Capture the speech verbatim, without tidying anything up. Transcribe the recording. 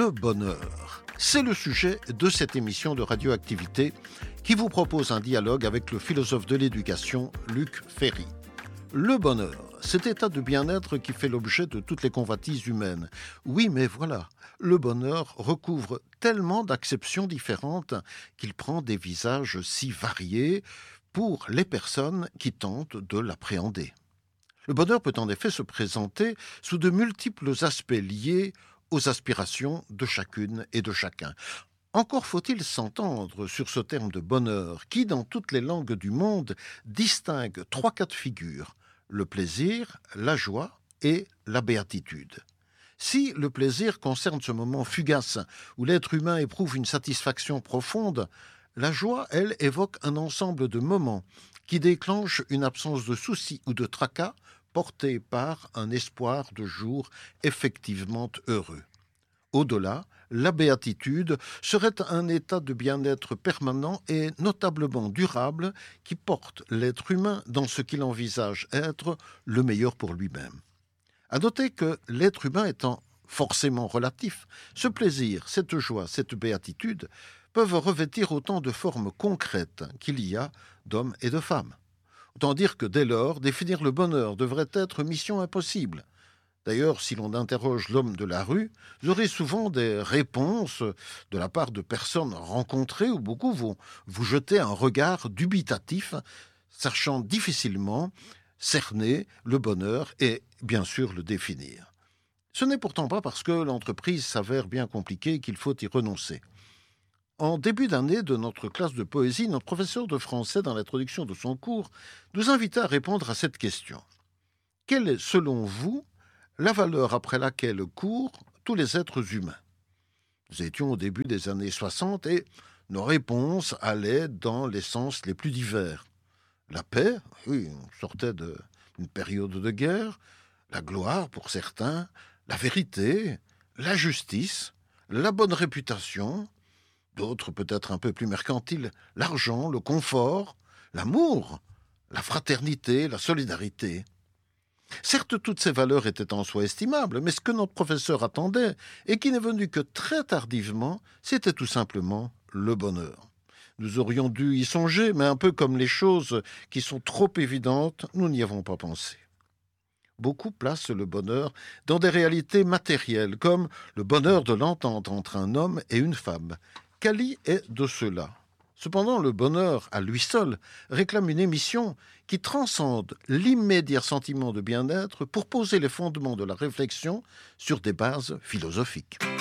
Le bonheur, c'est le sujet de cette émission de Radioactivité qui vous propose un dialogue avec le philosophe de l'éducation, Luc Ferry. Le bonheur, cet état de bien-être qui fait l'objet de toutes les convoitises humaines. Oui, mais voilà, le bonheur recouvre tellement d'acceptions différentes qu'il prend des visages si variés pour les personnes qui tentent de l'appréhender. Le bonheur peut en effet se présenter sous de multiples aspects liés aux aspirations de chacune et de chacun. Encore faut-il s'entendre sur ce terme de bonheur qui, dans toutes les langues du monde, distingue trois cas de figure: le plaisir, la joie et la béatitude. Si le plaisir concerne ce moment fugace où l'être humain éprouve une satisfaction profonde, la joie, elle, évoque un ensemble de moments qui déclenchent une absence de soucis ou de tracas portés par un espoir de jours effectivement heureux. Au-delà, la béatitude serait un état de bien-être permanent et notablement durable qui porte l'être humain dans ce qu'il envisage être le meilleur pour lui-même. À noter que l'être humain étant forcément relatif, ce plaisir, cette joie, cette béatitude peuvent revêtir autant de formes concrètes qu'il y a d'hommes et de femmes. Autant dire que dès lors, définir le bonheur devrait être mission impossible. D'ailleurs, si l'on interroge l'homme de la rue, vous aurez souvent des réponses de la part de personnes rencontrées où beaucoup vont vous jeter un regard dubitatif, sachant difficilement cerner le bonheur et bien sûr le définir. Ce n'est pourtant pas parce que l'entreprise s'avère bien compliquée qu'il faut y renoncer. En début d'année de notre classe de poésie, notre professeur de français, dans l'introduction de son cours, nous invitait à répondre à cette question. Quelle est, selon vous, la valeur après laquelle courent tous les êtres humains? Nous étions au début des années soixante et nos réponses allaient dans les sens les plus divers. La paix, oui, on sortait de, d'une période de guerre, la gloire pour certains, la vérité, la justice, la bonne réputation, d'autres peut-être un peu plus mercantiles, l'argent, le confort, l'amour, la fraternité, la solidarité. Certes, toutes ces valeurs étaient en soi estimables, mais ce que notre professeur attendait, et qui n'est venu que très tardivement, c'était tout simplement le bonheur. Nous aurions dû y songer, mais un peu comme les choses qui sont trop évidentes, nous n'y avons pas pensé. Beaucoup placent le bonheur dans des réalités matérielles, comme le bonheur de l'entente entre un homme et une femme. Cali est de cela. Cependant, le bonheur, à lui seul, réclame une émission qui transcende l'immédiat sentiment de bien-être pour poser les fondements de la réflexion sur des bases philosophiques.